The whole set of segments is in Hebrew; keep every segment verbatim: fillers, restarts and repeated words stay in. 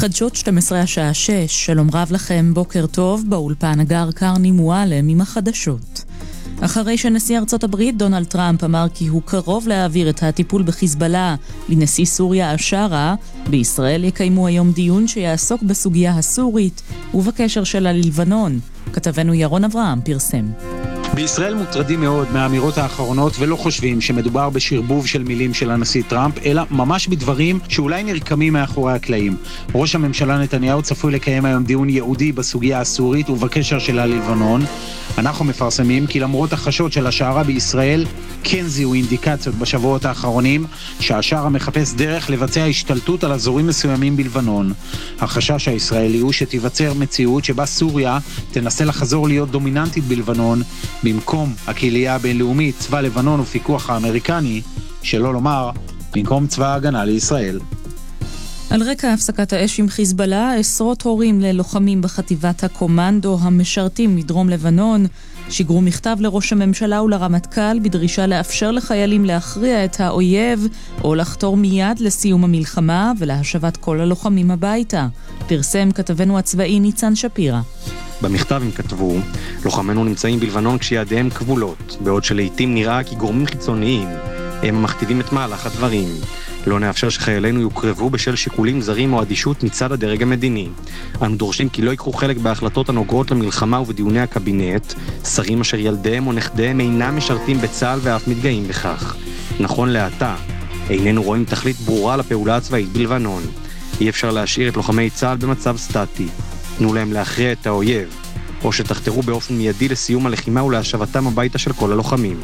חדשות שתים עשרה השעה שש, שלום רב לכם, בוקר טוב, באולפן הגר קרני מועלם עם החדשות. אחרי שנשיא ארצות הברית דונלד טראמפ אמר כי הוא קרוב להעביר את הטיפול בחיזבאללה לנשיא סוריה אשרה, בישראל יקיימו היום דיון שיעסוק בסוגיה הסורית ובקשר שלה ללבנון. כתבנו ירון אברהם פרסם. בישראל מוטרדים מאוד מהאמירות האחרונות ולא חושבים שמדובר בשרבוב של מילים של הנשיא טראמפ, אלא ממש בדברים שאולי נרקמים מאחורי הקלעים. ראש הממשלה נתניהו צפוי לקיים היום דיון ייעודי בסוגיה הסורית ובקשר שלה ללבנון. אנחנו מפרסמים כי למרות החששות של השערה בישראל, כן זיהו אינדיקציות בשבועות האחרונים שהשערה מחפש דרך לבצע השתלטות על אזורים מסוימים בלבנון. החשש הישראלי הוא שתיווצר מציאות שבה סוריה תנסה לחזור להיות דומיננטית בלבנון, במקום הקהילייה הבינלאומית, צבא לבנון ופיקוח האמריקני, שלא לומר, במקום צבא ההגנה לישראל. על רקע הפסקת האש עם חיזבאללה, עשרות הורים ללוחמים בחטיבת הקומנדו המשרתים מדרום לבנון שיגרו מכתב לראש הממשלה ולרמטכ"ל בדרישה לאפשר לחיילים להכריע את האויב או לחתור מיד לסיום המלחמה ולהשבת כל הלוחמים הביתה. פרסם כתבנו הצבאי ניצן שפירא. במכתב הם כתבו, לוחמינו נמצאים בלבנון כשידיהם כבולות, בעוד שלעיתים נראה כי גורמים חיצוניים הם מכתיבים את מהלך הדברים. לא נאפשר שחיילינו יוקרבו בשל שיקולים זרים או אדישות מצד הדרג המדיני. אנו דורשים כי לא יקחו חלק בהחלטות הנוגעות למלחמה ובדיוני הקבינט, שרים אשר ילדיהם או נכדיהם אינם משרתים בצה"ל ואף מתגאים בכך. נכון לעתה, איננו רואים תכלית ברורה לפעולה הצבאית בלבנון. אי אפשר להשאיר את לוחמי צה"ל במצב סטטי. תנו להם להכריע את האויב, או שתחתרו באופן מיידי לסיום הלחימה ולהשבתם הביתה של כל הלוחמים.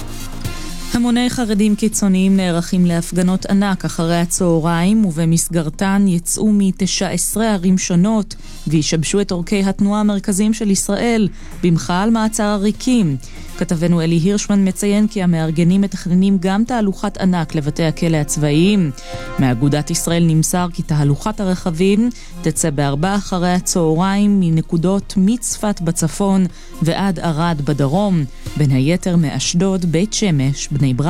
המוני חרדים קיצוניים נערכים להפגנות ענק אחרי הצהריים, ובמסגרתן יצאו מ-תשע עשרה ערים שונות וישבשו את אורכי התנועה המרכזיים של ישראל במחאה על מעצר עריקים. כתבנו אלי הירשמן מציין כי המארגנים מתכננים גם תהלוכת ענק לבתי הכלא הצבאיים. מאגודת ישראל נמסר כי תהלוכת הרכבים תצא בארבע אחרי הצהריים מנקודות מצפת בצפון ועד ערד בדרום, בין היתר מאשדוד, בית שמש, בני ברק